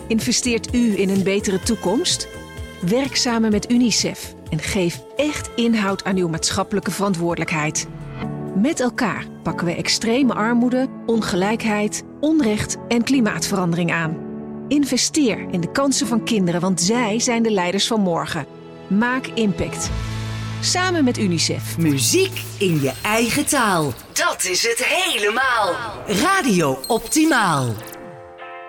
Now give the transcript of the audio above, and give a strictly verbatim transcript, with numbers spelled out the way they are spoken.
Investeert u in een betere toekomst? Werk samen met UNICEF en geef echt inhoud aan uw maatschappelijke verantwoordelijkheid. Met elkaar pakken we extreme armoede, ongelijkheid, onrecht en klimaatverandering aan. Investeer in de kansen van kinderen, want zij zijn de leiders van morgen. Maak impact. Samen met UNICEF. Muziek in je eigen taal. Dat is het helemaal. Radio Optimaal.